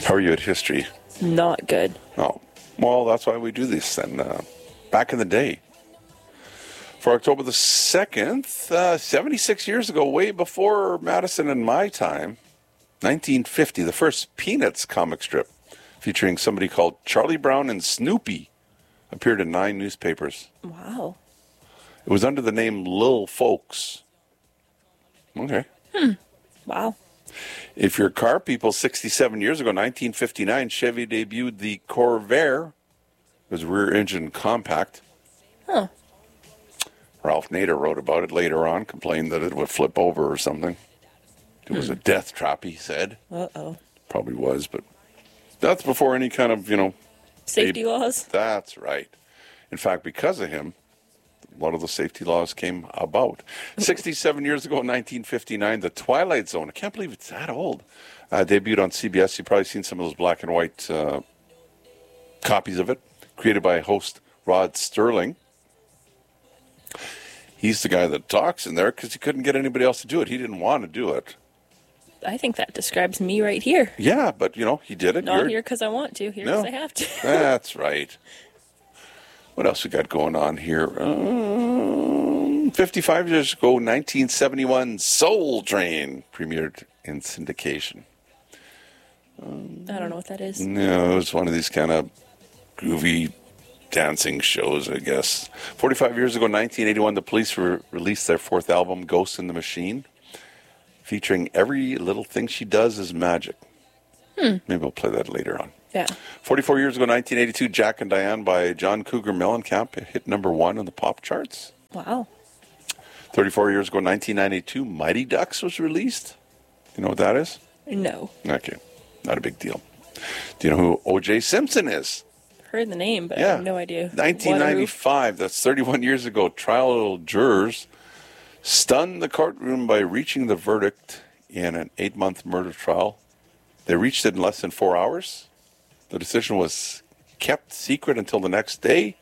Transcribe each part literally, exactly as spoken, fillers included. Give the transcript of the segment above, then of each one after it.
How are you at history? Not good. Oh, well, that's why we do this then. Uh, back in the day. For October the second, uh, seventy-six years ago, way before Madison and my time, nineteen fifty, the first Peanuts comic strip featuring somebody called Charlie Brown and Snoopy appeared in nine newspapers. Wow. It was under the name Lil Folks. Okay. Hmm. Wow. If you're car people, sixty-seven years ago, nineteen fifty-nine, Chevy debuted the Corvair. It was rear-engine compact. Huh. Ralph Nader wrote about it later on, complained that it would flip over or something. It was a death trap, he said. Uh-oh. Probably was, but that's before any kind of, you know... Safety a, laws? That's right. In fact, because of him, a lot of the safety laws came about. sixty-seven years ago, in nineteen fifty-nine, The Twilight Zone, I can't believe it's that old, uh, debuted on C B S. You've probably seen some of those black and white uh, copies of it, created by host Rod Sterling. He's the guy that talks in there because he couldn't get anybody else to do it. He didn't want to do it. I think that describes me right here. Yeah, but, you know, he did it. Not You're... here because I want to, here because No. I have to. That's right. What else we got going on here? Um, fifty-five years ago, nineteen seventy-one, Soul Train premiered in syndication. Um, I don't know what that is. No, it was one of these kind of groovy dancing shows, I guess. forty-five years ago, nineteen eighty-one, the Police re- released their fourth album, Ghost in the Machine, featuring Every Little Thing She Does is Magic. Hmm. Maybe we'll play that later on. Yeah. forty-four years ago, nineteen eighty-two, Jack and Diane by John Cougar Mellencamp hit number one on the pop charts. Wow. thirty-four years ago, nineteen ninety-two, Mighty Ducks was released. You know what that is? No. Okay. Not a big deal. Do you know who O J Simpson is? Heard the name, but Yeah. I have no idea. nineteen ninety-five, that's thirty-one years ago, trial jurors stunned the courtroom by reaching the verdict in an eight-month murder trial. They reached it in less than four hours. The decision was kept secret until the next day.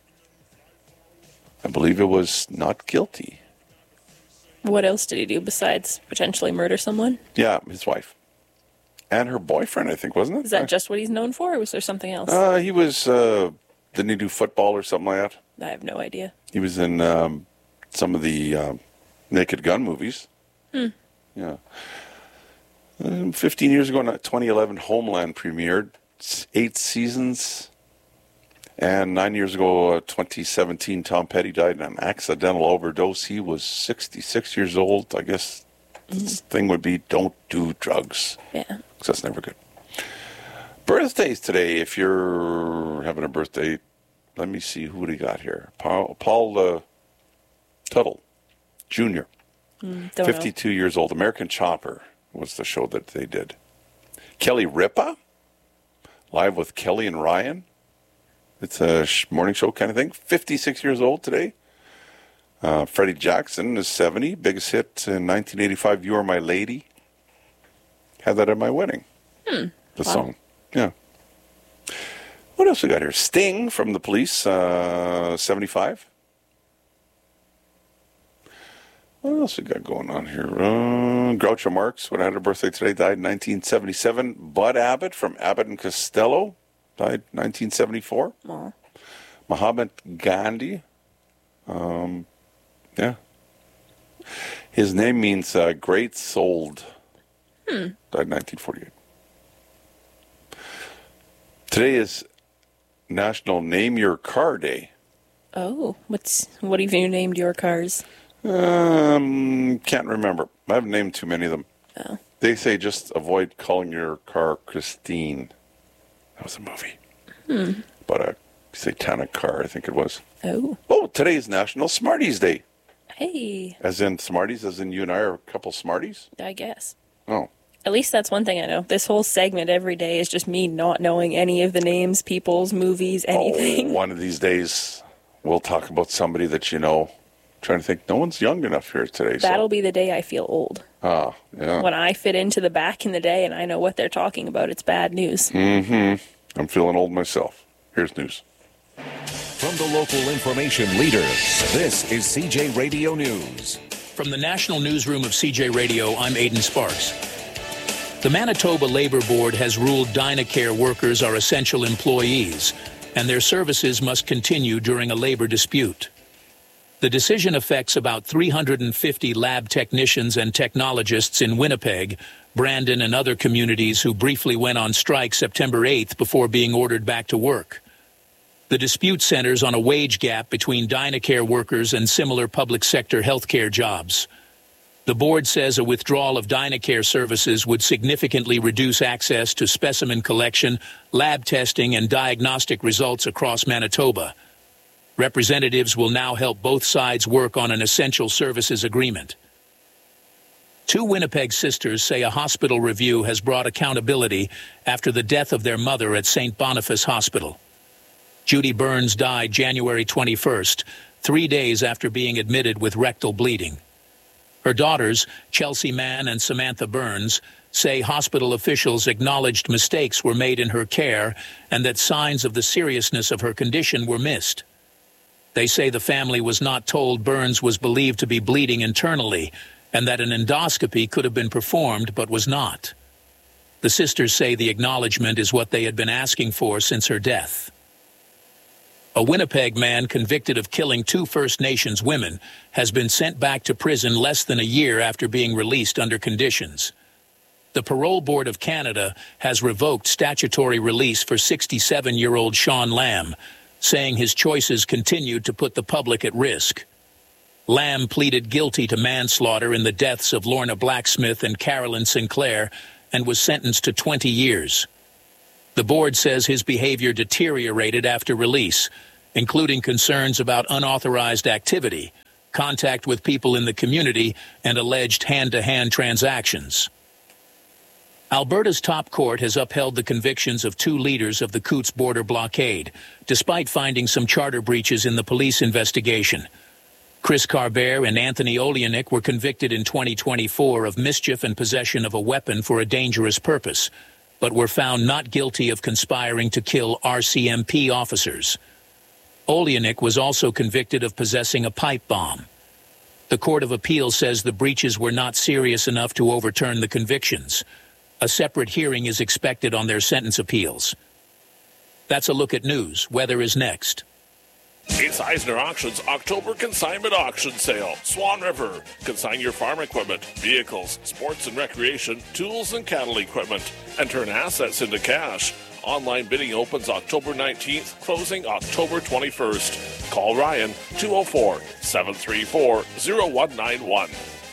I believe it was not guilty. What else did he do besides potentially murder someone? Yeah, his wife. And her boyfriend, I think, wasn't it? Is that just what he's known for, or was there something else? Uh, he was, uh, didn't he do football or something like that? I have no idea. He was in um, some of the um, Naked Gun movies. Hmm. Yeah. Um, fifteen years ago, twenty eleven, Homeland premiered. It's eight seasons. And nine years ago, uh, twenty seventeen, Tom Petty died in an accidental overdose. He was sixty-six years old. I guess the mm. thing would be don't do drugs. Yeah. Because that's never good. Birthdays today. If you're having a birthday, let me see who we got here. Paul, Paul uh, Tuttle, Junior Mm, fifty-two know. years old. American Chopper was the show that they did. Kelly Ripa, Live with Kelly and Ryan. It's a morning show kind of thing. fifty-six years old today. Uh, Freddie Jackson is seventy. Biggest hit in nineteen eighty-five, You Are My Lady. Had that at my wedding. Hmm. The wow. song. Yeah. What else we got here? Sting from the Police, uh, seventy-five. What else we got going on here? Uh, Groucho Marx, when I had a birthday today, died in nineteen seventy-seven. Bud Abbott from Abbott and Costello died in nineteen seventy-four. Aww. Mahatma Gandhi. Um, yeah. His name means uh, great souled. Hmm. Died in nineteen forty-eight. Today is National Name Your Car Day. Oh, what's what have you named your cars? Um, can't remember. I haven't named too many of them. Oh. They say just avoid calling your car Christine. That was a movie. Hmm. But a satanic car, I think it was. Oh. Oh, today is National Smarties Day. Hey. As in Smarties, as in you and I are a couple Smarties? I guess. Oh. At least that's one thing I know. This whole segment every day is just me not knowing any of the names, people's, movies, anything. Oh, one of these days we'll talk about somebody that you know. Trying to think, no one's young enough here today. That'll so. be the day I feel old. Ah, yeah. When I fit into the back in the day and I know what they're talking about, it's bad news. Mm-hmm. I'm feeling old myself. Here's news. From the local information leaders, this is C J Radio News. From the National Newsroom of C J Radio, I'm Aidan Sparks. The Manitoba Labor Board has ruled Dynacare workers are essential employees, and their services must continue during a labor dispute. The decision affects about three hundred fifty lab technicians and technologists in Winnipeg, Brandon, and other communities who briefly went on strike September eighth before being ordered back to work. The dispute centers on a wage gap between Dynacare workers and similar public sector healthcare jobs. The board says a withdrawal of Dynacare services would significantly reduce access to specimen collection, lab testing, and diagnostic results across Manitoba. Representatives will now help both sides work on an essential services agreement. Two Winnipeg sisters say a hospital review has brought accountability after the death of their mother at Saint Boniface Hospital. Judy Burns died January twenty-first, three days after being admitted with rectal bleeding. Her daughters, Chelsea Mann and Samantha Burns, say hospital officials acknowledged mistakes were made in her care and that signs of the seriousness of her condition were missed. They say the family was not told Burns was believed to be bleeding internally and that an endoscopy could have been performed but was not. The sisters say the acknowledgement is what they had been asking for since her death. A Winnipeg man convicted of killing two First Nations women has been sent back to prison less than a year after being released under conditions. The Parole Board of Canada has revoked statutory release for sixty-seven-year-old Sean Lamb, saying his choices continued to put the public at risk. Lamb pleaded guilty to manslaughter in the deaths of Lorna Blacksmith and Carolyn Sinclair and was sentenced to twenty years. The board says his behavior deteriorated after release, including concerns about unauthorized activity, contact with people in the community, and alleged hand-to-hand transactions. Alberta's top court has upheld the convictions of two leaders of the Coutts border blockade, despite finding some charter breaches in the police investigation. Chris Carbert and Anthony Oleanick were convicted in twenty twenty-four of mischief and possession of a weapon for a dangerous purpose, but were found not guilty of conspiring to kill R C M P officers. Oleanick was also convicted of possessing a pipe bomb. The Court of Appeal says the breaches were not serious enough to overturn the convictions. A separate hearing is expected on their sentence appeals. That's a look at news. Weather is next. It's Eisner Auctions October Consignment Auction Sale. Swan River. Consign your farm equipment, vehicles, sports and recreation, tools and cattle equipment, and turn assets into cash. Online bidding opens October nineteenth, closing October twenty-first. Call Ryan, two oh four, seven three four, oh one nine one.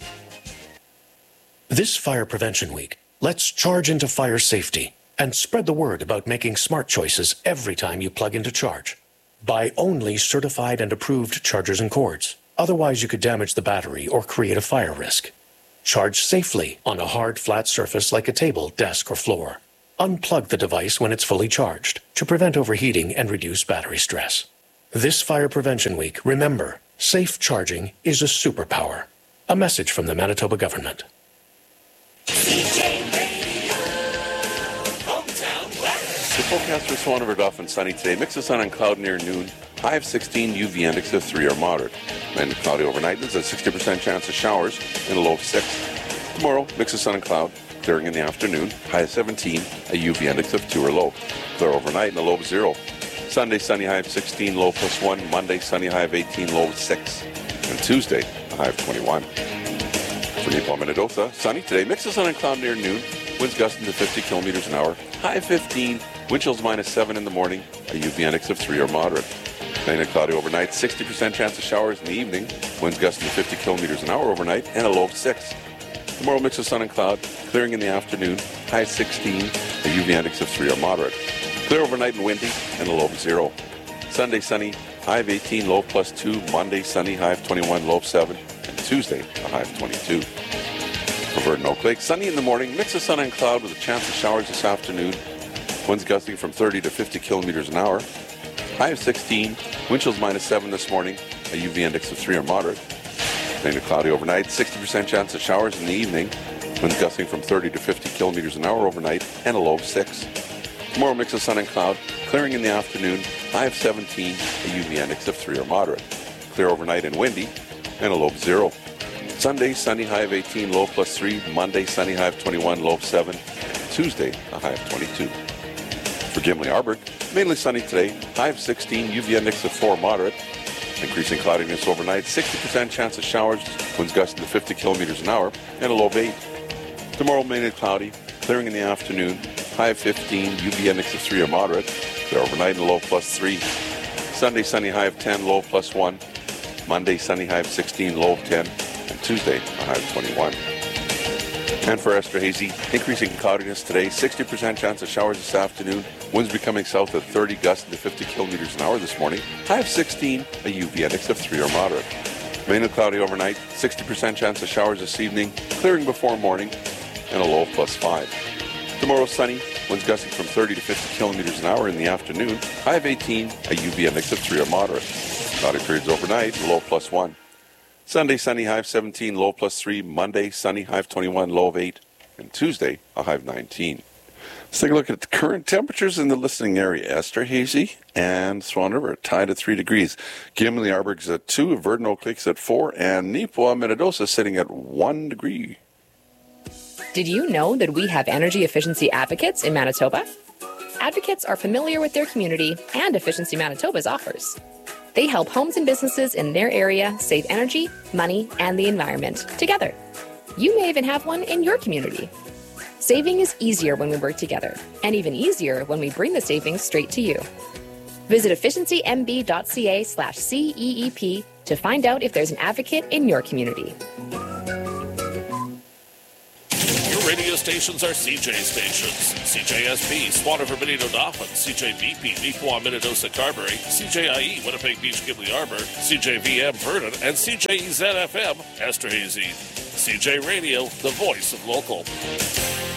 This Fire Prevention Week, let's charge into fire safety and spread the word about making smart choices every time you plug into charge. Buy only certified and approved chargers and cords. Otherwise, you could damage the battery or create a fire risk. Charge safely on a hard, flat surface like a table, desk, or floor. Unplug the device when it's fully charged to prevent overheating and reduce battery stress. This Fire Prevention Week, remember, safe charging is a superpower. A message from the Manitoba government. The forecast for Swan River Dauphin sunny today. Mix of sun and cloud near noon. High of sixteen, U V index of three or moderate. Then cloudy overnight. There's a sixty percent chance of showers and a low of six. Tomorrow, mix of sun and cloud. Clearing in the afternoon. High of seventeen, a U V index of two or low. Clear overnight and a low of zero. Sunday, sunny high of sixteen, low plus one. Monday, sunny high of eighteen, low of six. And Tuesday, a high of twenty-one. For Nepal, Minnedosa, sunny today. Mix of sun and cloud near noon. Winds gusting to fifty kilometers an hour. High of fifteen. Wind chills minus seven in the morning. A U V index of three or moderate. Rain and cloudy overnight. sixty percent chance of showers in the evening. Winds gusting to fifty kilometers an hour overnight. And a low of six. Tomorrow, mix of sun and cloud. Clearing in the afternoon. High of sixteen. A U V index of three or moderate. Clear overnight and windy. And a low of zero. Sunday, sunny. High of eighteen. Low of plus two. Monday, sunny. High of twenty-one. Low of seven. And Tuesday, a high of twenty-two. For Verdun Oak Lake, sunny in the morning. Mix of sun and cloud with a chance of showers this afternoon. Winds gusting from thirty to fifty kilometers an hour. High of sixteen. Wind chills minus seven this morning. A U V index of three or moderate. Rain to cloudy overnight. sixty percent chance of showers in the evening. Winds gusting from thirty to fifty kilometers an hour overnight. And a low of six. Tomorrow, mix of sun and cloud. Clearing in the afternoon. High of seventeen. A U V index of three or moderate. Clear overnight and windy. And a low of zero. Sunday, sunny, high of eighteen, low plus three. Monday, sunny, high of twenty-one, low of seven. Tuesday, a high of twenty-two. For Gimli-Arburg, mainly sunny today, high of sixteen, U V index of four, moderate. Increasing cloudiness overnight, sixty percent chance of showers, winds gusting to fifty kilometers an hour, and a low of eight. Tomorrow, mainly cloudy, clearing in the afternoon, high of fifteen, U V index of three or moderate. There overnight and a low plus three. Sunday, sunny, high of ten, low plus one. Monday, sunny, high of sixteen, low of ten. And Tuesday, a high of twenty-one. And for Esterhazy, increasing cloudiness today, sixty percent chance of showers this afternoon. Winds becoming south at thirty, gusting to fifty kilometers an hour this morning. High of sixteen, a U V index of three or moderate. Mainly cloudy overnight, sixty percent chance of showers this evening, clearing before morning, and a low of plus five. Tomorrow sunny, winds gusting from thirty to fifty kilometers an hour in the afternoon. High of eighteen, a U V index of three or moderate. Cloudy periods overnight, low plus one. Sunday, sunny, high of seventeen, low plus three. Monday, sunny, high of twenty-one, low of eight. And Tuesday, a high of nineteen. Let's take a look at the current temperatures in the listening area. Esterhazy and Swan River tied at three degrees. Gimli-Arburg's at two, Verdun Oak Lake's at four, and Neepawa Minnedosa sitting at one degree. Did you know that we have energy efficiency advocates in Manitoba? Advocates are familiar with their community and Efficiency Manitoba's offers. They help homes and businesses in their area save energy, money, and the environment together. You may even have one in your community. Saving is easier when we work together, and even easier when we bring the savings straight to you. Visit efficiencymb.ca slash CEEP to find out if there's an advocate in your community. Radio stations are C J stations. C J S B, Swan River, Benito, Dauphin. C J V P, Neepawa, Minnedosa, Carberry. C J I E, Winnipeg Beach, Gimli-Arburg. C J V M, Verdun. And C J E Z F M, Esterhazy. C J Radio, the voice of local.